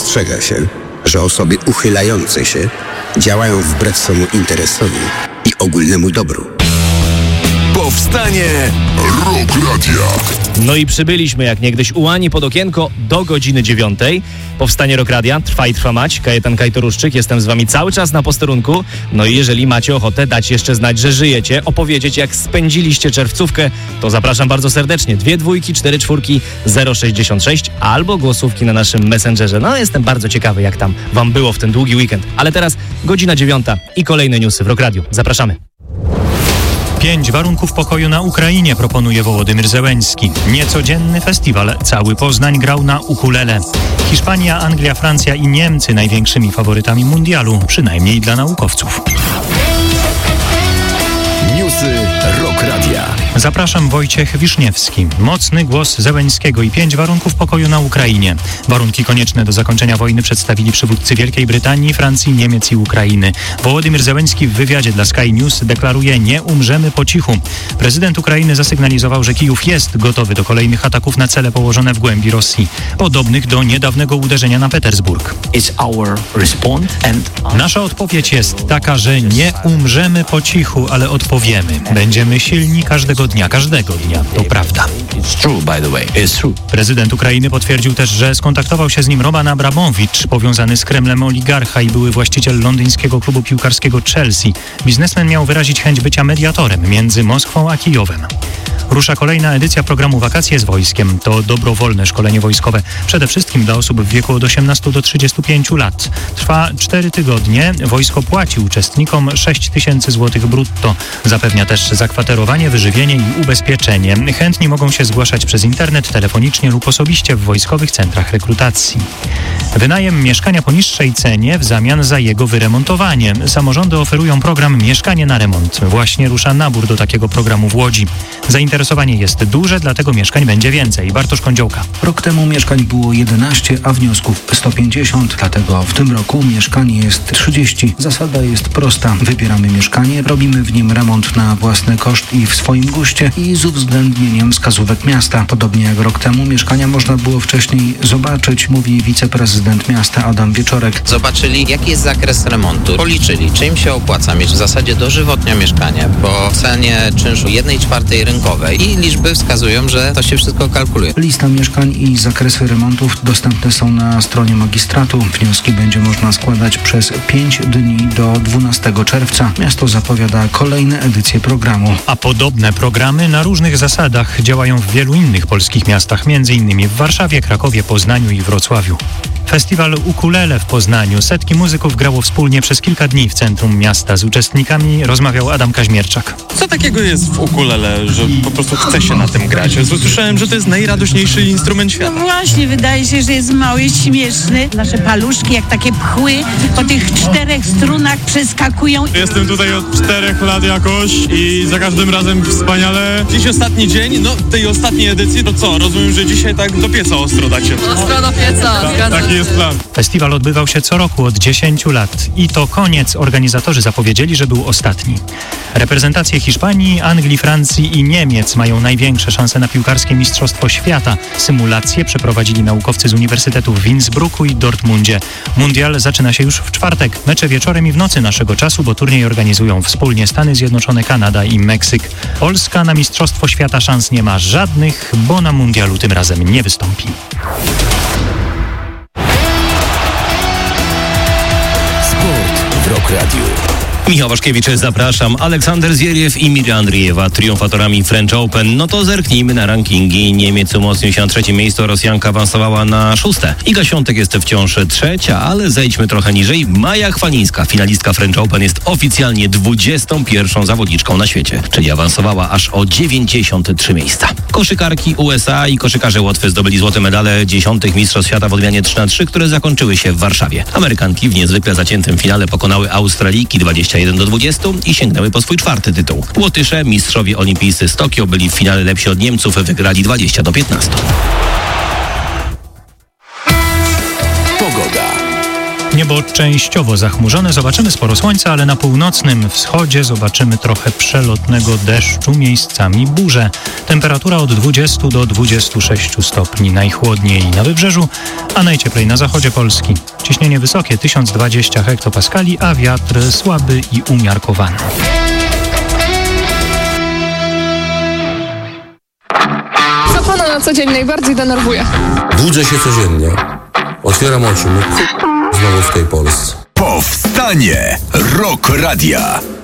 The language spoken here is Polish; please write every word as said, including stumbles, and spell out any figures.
ostrzega się, że osoby uchylające się działają wbrew swemu interesowi i ogólnemu dobru. Powstanie Rock Radia. No i przybyliśmy jak niegdyś ułani pod okienko do godziny dziewiątej. Powstanie Rock Radia trwa i trwa mać. Kajetan Kajtoruszczyk, jestem z wami cały czas na posterunku. No i jeżeli macie ochotę dać jeszcze znać, że żyjecie, opowiedzieć jak spędziliście czerwcówkę, to zapraszam bardzo serdecznie. Dwie dwójki, cztery czwórki, zero sześćdziesiąt sześć albo głosówki na naszym Messengerze. No jestem bardzo ciekawy, jak tam wam było w ten długi weekend. Ale teraz godzina dziewiąta i kolejne newsy w Rock Radio. Zapraszamy. Pięć warunków pokoju na Ukrainie proponuje Wołodymyr Zełenski. Niecodzienny festiwal. Cały Poznań grał na ukulele. Hiszpania, Anglia, Francja i Niemcy największymi faworytami mundialu, przynajmniej dla naukowców. Newsy Rock Radia. Zapraszam, Wojciech Wiszniewski. Mocny głos Zełenskiego i pięć warunków pokoju na Ukrainie. Warunki konieczne do zakończenia wojny przedstawili przywódcy Wielkiej Brytanii, Francji, Niemiec i Ukrainy. Wołodymyr Zełenski w wywiadzie dla Sky News deklaruje: nie umrzemy po cichu. Prezydent Ukrainy zasygnalizował, że Kijów jest gotowy do kolejnych ataków na cele położone w głębi Rosji, podobnych do niedawnego uderzenia na Petersburg. Nasza odpowiedź jest taka, że nie umrzemy po cichu, ale odpowiemy. Będziemy silni każdego dnia, każdego dnia. To prawda. Prezydent Ukrainy potwierdził też, że skontaktował się z nim Roman Abramowicz, powiązany z Kremlem oligarcha i były właściciel londyńskiego klubu piłkarskiego Chelsea. Biznesmen miał wyrazić chęć bycia mediatorem między Moskwą a Kijowem. Rusza kolejna edycja programu Wakacje z wojskiem. To dobrowolne szkolenie wojskowe, przede wszystkim dla osób w wieku od osiemnastu do trzydziestu pięciu lat. Trwa cztery tygodnie. Wojsko płaci uczestnikom sześć tysięcy złotych brutto. Zapewnia też zakwaterowanie, wyżywienie i ubezpieczenie. Chętni mogą się zgłaszać przez internet, telefonicznie lub osobiście w wojskowych centrach rekrutacji. Wynajem mieszkania po niższej cenie w zamian za jego wyremontowanie. Samorządy oferują program Mieszkanie na remont. Właśnie rusza nabór do takiego programu w Łodzi. Zainteresowanie jest duże, dlatego mieszkań będzie więcej. Bartosz Kądziołka. Rok temu mieszkań było jedenaście, a wniosków sto pięćdziesiąt. Dlatego w tym roku mieszkań jest trzydzieści. Zasada jest prosta. Wybieramy mieszkanie, robimy w nim remont na własny koszt i w swoim guście i z uwzględnieniem wskazówek miasta. Podobnie jak rok temu mieszkania można było wcześniej zobaczyć, mówi wiceprezydent miasta Adam Wieczorek. Zobaczyli, jaki jest zakres remontu. Policzyli, czy im się opłaca mieć w zasadzie dożywotnie mieszkanie po cenie czynszu jednej czwartej rynkowej i liczby wskazują, że to się wszystko kalkuluje. Lista mieszkań i zakresy remontów dostępne są na stronie magistratu. Wnioski będzie można składać przez pięć dni do dwunastego czerwca. Miasto zapowiada kolejne edycje programu. A podobne programy na różnych zasadach działają w wielu innych polskich miastach, między innymi w Warszawie, Krakowie, Poznaniu i Wrocławiu. Festiwal Ukulele w Poznaniu. Setki muzyków grało wspólnie przez kilka dni w centrum miasta. Z uczestnikami rozmawiał Adam Kaźmierczak. Co takiego jest w ukulele, że po prostu chce się na tym grać? Słyszałem, że to jest najradośniejszy instrument świata. No właśnie, wydaje się, że jest mały, śmieszny. Nasze paluszki jak takie pchły po tych czterech strunach przeskakują. Jestem tutaj od czterech lat jakoś i za każdym razem wspaniale. Dziś ostatni dzień, no tej ostatniej edycji, to co? Rozumiem, że dzisiaj tak do pieca ostro dacie. Ostro do pieca, Ta, taki jest plan. Festiwal odbywał się co roku od dziesięciu lat i to koniec. Organizatorzy zapowiedzieli, że był ostatni. Reprezentacje Hiszpanii, Anglii, Francji i Niemiec mają największe szanse na piłkarskie mistrzostwo świata. Symulacje przeprowadzili naukowcy z uniwersytetów w Innsbrucku i Dortmundzie. Mundial zaczyna się już w czwartek. Mecze wieczorem i w nocy naszego czasu, bo turniej organizują wspólnie Stany Zjednoczone, Kanada i Meksyk. Polska na mistrzostwo świata szans nie ma żadnych, bo na mundialu tym razem nie wystąpi. Sport w Rock Radio. Michał Waszkiewicz, zapraszam. Aleksander Zwieriew i Mira Andriejewa triumfatorami French Open. No to zerknijmy na rankingi. Niemiec umocnił się na trzecie miejsce, Rosjanka awansowała na szóste. Iga Świątek jest wciąż trzecia, ale zejdźmy trochę niżej. Maja Chwalińska, finalistka French Open, jest oficjalnie dwudziestą pierwszą zawodniczką na świecie, czyli awansowała aż o dziewięćdziesiąt trzy miejsca. Koszykarki U S A i koszykarze Łotwy zdobyli złote medale dziesiątych Mistrzostw Świata w odmianie trzy na trzy, które zakończyły się w Warszawie. Amerykanki w niezwykle zaciętym finale pokonały Australijki dwadzieścia jeden do dwudziestu i sięgnęły po swój czwarty tytuł. Łotysze, mistrzowie olimpijscy z Tokio, byli w finale lepsi od Niemców, wygrali dwadzieścia do piętnastu. Pogoda. Niebo częściowo zachmurzone, zobaczymy sporo słońca, ale na północnym wschodzie zobaczymy trochę przelotnego deszczu, miejscami burze. Temperatura od dwudziestu do dwudziestu sześciu stopni, najchłodniej na wybrzeżu, a najcieplej na zachodzie Polski. Ciśnienie wysokie tysiąc dwadzieścia hektopaskali, a wiatr słaby i umiarkowany. Co pana na co dzień najbardziej denerwuje? Budzę się codziennie. Otwieram oczy. Znowu w tej Polsce. Powstanie Rock Radia.